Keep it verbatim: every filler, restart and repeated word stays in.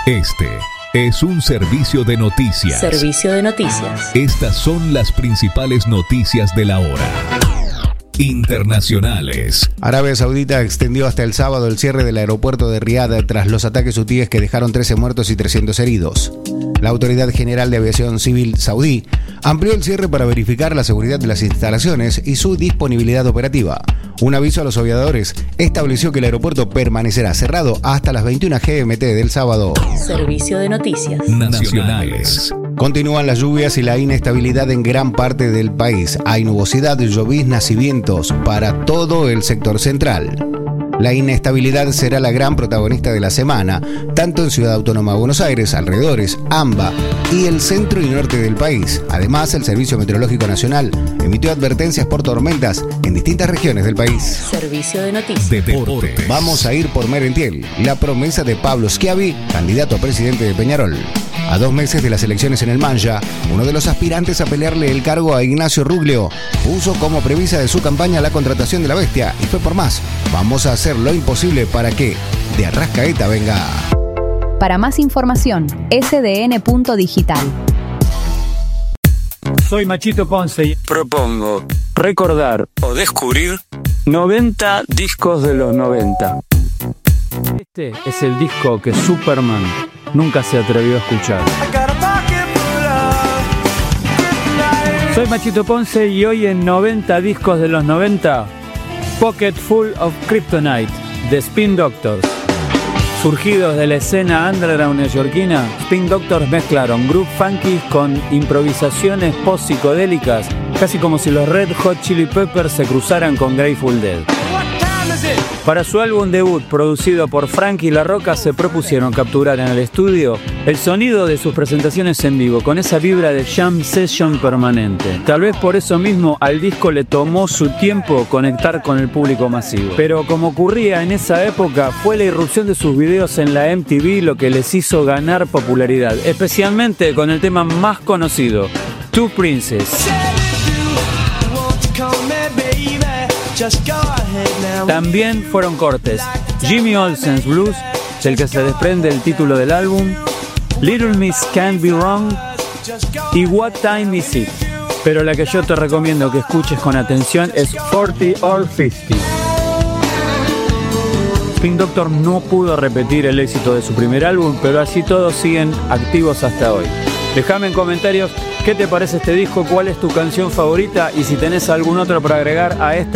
Este es un servicio de noticias. Servicio de noticias. Estas son las principales noticias de la hora. Internacionales. Arabia Saudita extendió hasta el sábado el cierre del aeropuerto de Riad tras los ataques hutíes que dejaron trece muertos y trescientos heridos. La Autoridad General de Aviación Civil saudí amplió el cierre para verificar la seguridad de las instalaciones y su disponibilidad operativa. Un aviso a los aviadores estableció que el aeropuerto permanecerá cerrado hasta las veintiuna G M T del sábado. Servicio de noticias Nacionales. Continúan las lluvias y la inestabilidad en gran parte del país. Hay nubosidad, lloviznas y vientos para todo el sector central. La inestabilidad será la gran protagonista de la semana, tanto en Ciudad Autónoma de Buenos Aires, alrededores, AMBA y el centro y norte del país. Además, el Servicio Meteorológico Nacional emitió advertencias por tormentas en distintas regiones del país. Servicio de noticias. Deportes. Vamos a ir por Merentiel, la promesa de Pablo Schiavi, candidato a presidente de Peñarol. A dos meses de las elecciones en el Manja, uno de los aspirantes a pelearle el cargo a Ignacio Ruglio puso como premisa de su campaña la contratación de la bestia y fue por más. Vamos a hacer lo imposible para que de Arrascaeta venga. Para más información, S D N punto digital. Soy Machito Ponce y propongo recordar o descubrir noventa discos de los noventa. Este es el disco que Superman nunca se atrevió a escuchar. Soy Machito Ponce y hoy en noventa discos de los noventa, Pocket Full of Kryptonite, de Spin Doctors. Surgidos de la escena underground neoyorquina, Spin Doctors mezclaron groove funky con improvisaciones post-psicodélicas, casi como si los Red Hot Chili Peppers se cruzaran con Grateful Dead. Para su álbum debut, producido por Frankie La Roca, se propusieron capturar en el estudio el sonido de sus presentaciones en vivo, con esa vibra de jam session permanente. Tal vez por eso mismo al disco le tomó su tiempo conectar con el público masivo. Pero como ocurría en esa época, fue la irrupción de sus videos en la M T V lo que les hizo ganar popularidad, especialmente con el tema más conocido, Two Princes. También fueron cortes Jimmy Olsen's Blues, del que se desprende el título del álbum, Little Miss Can't Be Wrong y What Time Is It. Pero la que yo te recomiendo que escuches con atención es cuarenta or cincuenta. Spin Doctor no pudo repetir el éxito de su primer álbum, pero así todos siguen activos hasta hoy. Déjame en comentarios qué te parece este disco, cuál es tu canción favorita y si tenés algún otro para agregar a esta